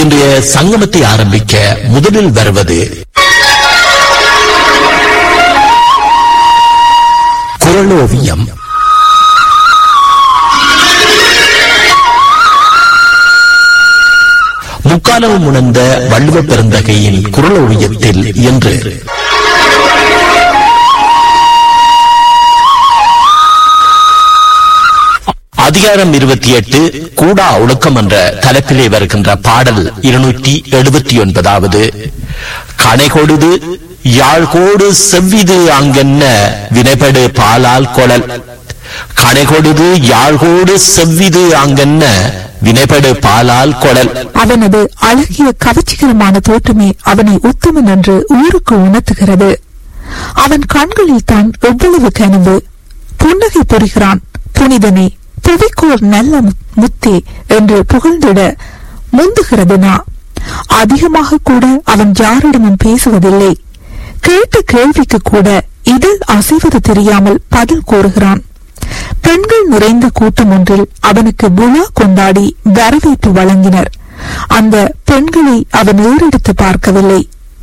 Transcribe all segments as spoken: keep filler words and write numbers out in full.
இன்றைய சங்கமத்தை ஆரம்பிக்க முதலில் வருவது குறளோவியம். முக்காலமும் உணர்ந்த வள்ளுவ பெருந்தகையின் குறளோவியத்தில் என்று அதிகாரம் இருபத்தி எட்டு கூடா ஒழுக்கம் என்ற தலைப்பிலே வருகின்ற பாடல் இருநூற்றி எழுபத்தி ஒன்பதாவது. கனைகொடுது யாழ்கோடு செவ்விது அங்கென்ன வினைபடு பாலால் கொளல். கனைகொடுது யாழ்கோடு செவ்விது அங்கென்ன வினைபடு பாலால் கொளல். அவனது அழகிய கவர்ச்சிகரமான தோற்றமே அவனை உத்தமன் என்று ஊருக்கு உணர்த்துகிறது. அவன் கண்களில் தான் எவ்வளவு கனவு. புன்னகை புரிகிறான். புனிதனே, புவிக்கோர் நல்ல முத்தே என்று புகழ்ந்திட முந்துகிறது. நா அதிகமாக கூட அவன் யாரிடமும் பேசுவதில்லை. கேட்ட கேள்விக்கு கூட இதழ் அசைவது தெரியாமல் பதில் கூறுகிறான். பெண்கள் நிறைந்த கூட்டம் ஒன்றில் அவனுக்கு விழா கொண்டாடி வரவேற்பு வழங்கினர். அந்த பெண்களை அவன் ஏறெடுத்து பார்க்கவில்லை.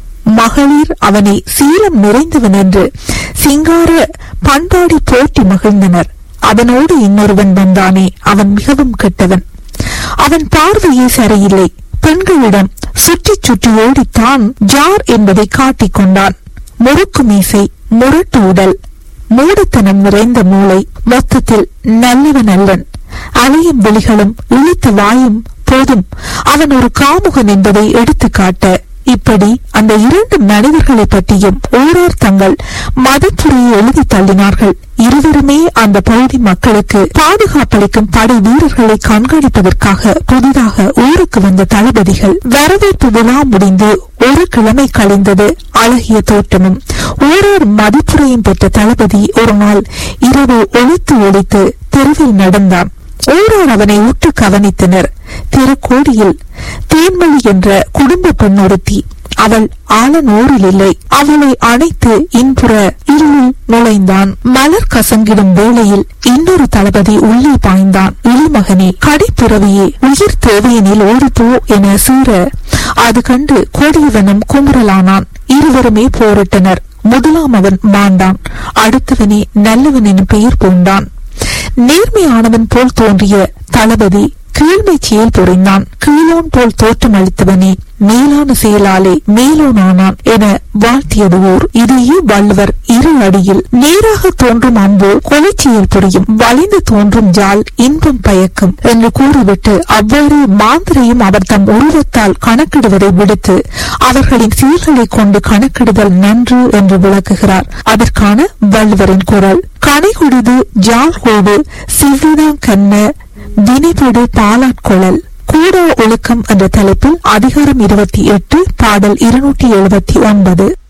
மகளிர் அவனை சீலம் நிறைந்தவன் என்று சிங்கார பண்பாடி போட்டி மகிழ்ந்தனர். அவனோடு இன்னொருவன் வந்தானே, அவன் மிகவும் கெட்டவன். அவன் பார்வையே சரியில்லை. பெண்களிடம் சுற்றி சுற்றி ஓடித்தான் ஜார் என்பதை காட்டிக் கொண்டான். முறுக்கு மீசை, முரட்டு உடல், மூடத்தனம் நிறைந்த மூளை, மொத்தத்தில் நல்லவன் அல்லன். அலையும் விழிகளும் இழுத்த வாயும் போதும் அவன் ஒரு காமுகன் என்பதை எடுத்து காட்ட. இப்படி அந்த இரண்டு மனிதர்களை பற்றியும் ஓரோர் தங்கள் மதத்துறையை எழுதி தள்ளினார்கள். இருவருமே அந்த பகுதி மக்களுக்கு பாதுகாப்பளிக்கும் படை வீரர்களை கண்காணிப்பதற்காக புதிதாக ஊருக்கு வந்த தளபதிகள். வரவேற்பு விழா முடிந்து ஒரு கிழமை கழிந்தது. அழகிய தோற்றமும் ஓரோர் மதிப்புரையும் பெற்ற தளபதி ஒரு நாள் இரவு ஒளித்து ஒளித்து தெருவில் நடந்தான். ஓரோர் அவனை உற்று கவனித்தனர். திருக்கோடியில் தேன்மொழி என்ற குடும்ப பெண்ணொருத்தி. அவள் ஆளனூரில் இல்லை. அவளை அணைத்து இன்புற இருளில் நுழைந்தான். மலர் கசங்கிடும் வேளையில் இன்னொரு தளபதி உள்ளே பாய்ந்தான். இளமகனே, கடைப்பிறவியே, உயிர் தேவையெனில் ஓடிப்போ என சீற அது கண்டு கோடியவனும் குமுறலானான். இருவருமே போரிட்டனர். முதலாம் அவன் மாண்டான். அடுத்தவனே நல்லவன் எனும் பெயர் பூண்டான். நேர்மையானவன் போல் தோன்றிய தளபதி கீழ்மை செயல் புரிந்தான். கீழோன் போல் தோற்றம் அளித்தவனே மேலான செயலாலே மேலோனானான் என வாழ்த்தியது ஊர். இதையே வள்ளுவர் இரு அடியில் நேராக தோன்றும் அம்பு கொலைச்செயல் புரியும், வளைந்து தோன்றும் ஜால் இன்பம் பயக்கும் என்று கூறிவிட்டு அவ்வாறு மாந்தரையும் அவர் தம் உருவத்தால் கணக்கிடுவதை விடுத்து அவர்களின் செயல்களை கொண்டு கணக்கிடுதல் நன்று என்று விளக்குகிறார். அதற்கான வள்ளுவரின் குரல்: கனைகொடுது ஜாழ்கோடு சிவ்விதாங் கண்ண வினைபடு பாலாட்கொளல். கூடா ஒழுக்கம் என்ற தலைப்பில் அதிகாரம் இருபத்தி எட்டு பாடல் இருநூற்றி எழுபத்தி ஒன்பது.